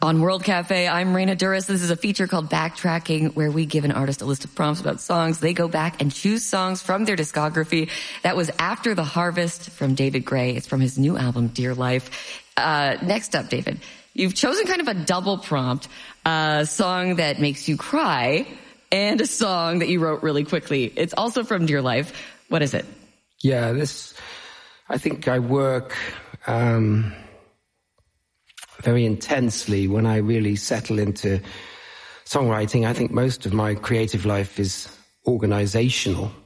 On World Cafe, I'm Raina Duras. This is a feature called Backtracking, where we give an artist a list of prompts about songs. They go back and choose songs from their discography. That was After the Harvest from David Gray. It's from his new album, Dear Life. Next up, David, you've chosen kind of a double prompt, a song that makes you cry and a song that you wrote really quickly. It's also from Dear Life. What is it? Yeah, I think I work very intensely when I really settle into songwriting. I think most of my creative life is organizational.